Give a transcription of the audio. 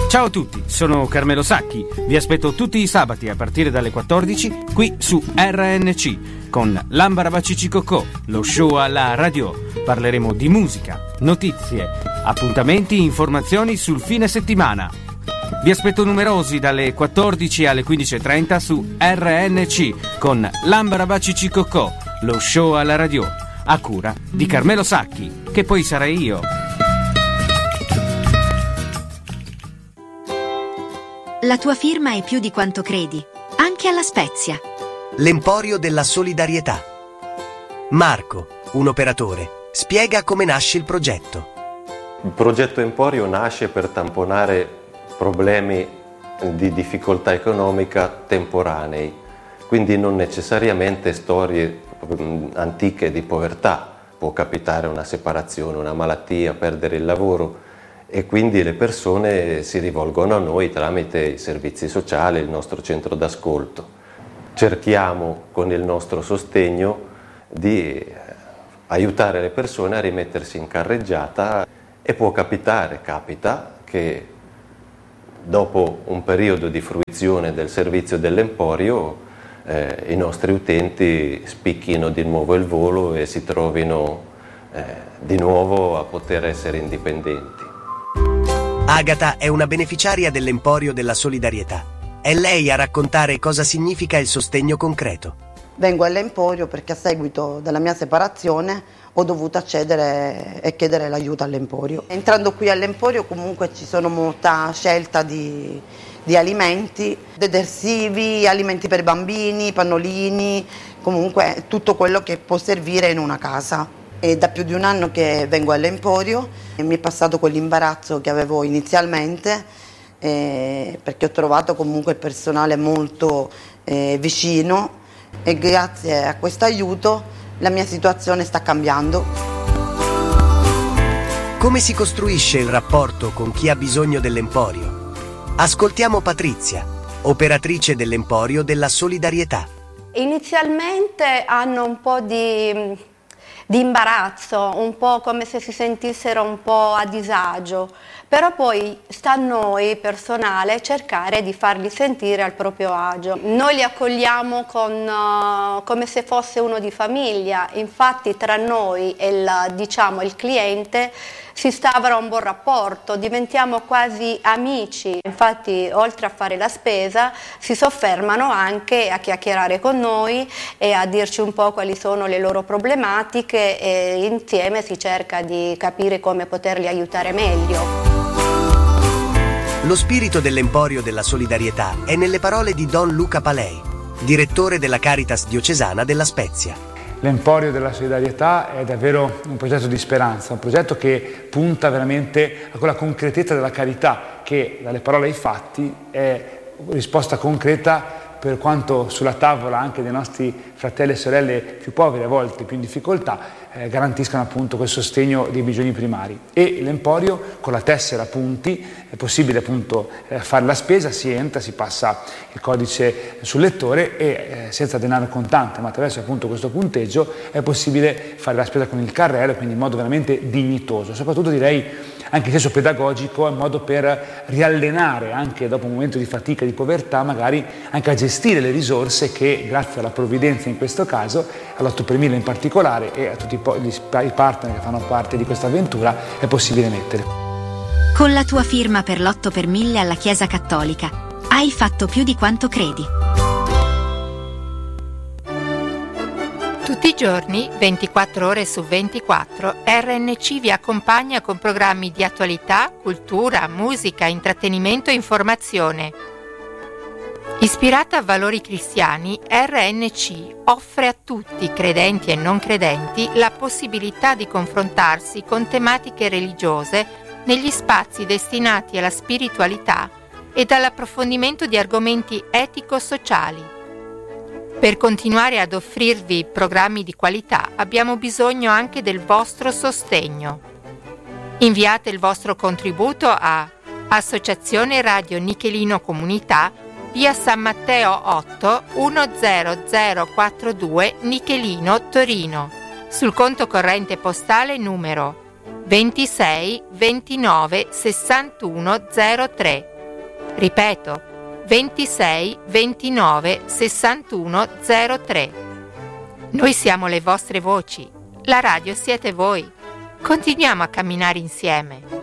Ciao a tutti, sono Carmelo Sacchi. Vi aspetto tutti i sabati a partire dalle 14 qui su RNC con L'Ambarabacici Cocò, lo show alla radio. Parleremo di musica, notizie, appuntamenti, informazioni sul fine settimana. Vi aspetto numerosi dalle 14 alle 15.30 su RNC con L'Ambarabacici Cocò, lo show alla radio, a cura di Carmelo Sacchi, che poi sarei io. La tua firma è più di quanto credi, anche alla Spezia. L'Emporio della Solidarietà. Marco, un operatore, spiega come nasce il progetto. Il progetto Emporio nasce per tamponare problemi di difficoltà economica temporanei, quindi non necessariamente storie antiche di povertà. Può capitare una separazione, una malattia, perdere il lavoro, e quindi le persone si rivolgono a noi tramite i servizi sociali, il nostro centro d'ascolto. Cerchiamo con il nostro sostegno di aiutare le persone a rimettersi in carreggiata e capita che dopo un periodo di fruizione del servizio dell'Emporio i nostri utenti spicchino di nuovo il volo e si trovino di nuovo a poter essere indipendenti. Agata è una beneficiaria dell'Emporio della Solidarietà. È lei a raccontare cosa significa il sostegno concreto. Vengo all'Emporio perché a seguito della mia separazione ho dovuto accedere e chiedere l'aiuto all'Emporio. Entrando qui all'Emporio comunque ci sono molta scelta di alimenti, detersivi, alimenti per bambini, pannolini, comunque tutto quello che può servire in una casa. È da più di un anno che vengo all'Emporio e mi è passato quell'imbarazzo che avevo inizialmente perché ho trovato comunque il personale molto vicino e grazie a questo aiuto la mia situazione sta cambiando. Come si costruisce il rapporto con chi ha bisogno dell'Emporio? Ascoltiamo Patrizia, operatrice dell'Emporio della Solidarietà. Inizialmente hanno un po' di imbarazzo, un po' come se si sentissero un po' a disagio, però poi sta a noi personale cercare di farli sentire al proprio agio. Noi li accogliamo come se fosse uno di famiglia, infatti tra noi e il cliente si instaura un buon rapporto, diventiamo quasi amici, infatti oltre a fare la spesa si soffermano anche a chiacchierare con noi e a dirci un po' quali sono le loro problematiche e insieme si cerca di capire come poterli aiutare meglio. Lo spirito dell'Emporio della Solidarietà è nelle parole di Don Luca Palei, direttore della Caritas diocesana della Spezia. L'Emporio della Solidarietà è davvero un progetto di speranza, un progetto che punta veramente a quella concretezza della carità che dalle parole ai fatti è risposta concreta per quanto sulla tavola anche dei nostri fratelli e sorelle più poveri, a volte più in difficoltà, garantiscano appunto quel sostegno dei bisogni primari. E l'Emporio con la tessera punti è possibile appunto fare la spesa, si entra, si passa il codice sul lettore e senza denaro contante, ma attraverso appunto questo punteggio è possibile fare la spesa con il carrello, quindi in modo veramente dignitoso, soprattutto direi anche in senso pedagogico, in modo per riallenare anche dopo un momento di fatica e di povertà magari anche a gestire le risorse che grazie alla provvidenza in questo caso, all'8 per 1000 in particolare e a tutti i partner che fanno parte di questa avventura è possibile mettere. Con la tua firma per l'8 per 1000 alla Chiesa Cattolica hai fatto più di quanto credi. Tutti i giorni, 24 ore su 24, RNC vi accompagna con programmi di attualità, cultura, musica, intrattenimento e informazione. Ispirata a valori cristiani, RNC offre a tutti, credenti e non credenti, la possibilità di confrontarsi con tematiche religiose negli spazi destinati alla spiritualità e all'approfondimento di argomenti etico-sociali. Per continuare ad offrirvi programmi di qualità abbiamo bisogno anche del vostro sostegno. Inviate il vostro contributo a Associazione Radio Nichelino Comunità, via San Matteo 8 10042 Nichelino, Torino, sul conto corrente postale numero 26 29 61 03 Ripeto, 26 29 61 03. Noi siamo le vostre voci, la radio siete voi. Continuiamo a camminare insieme.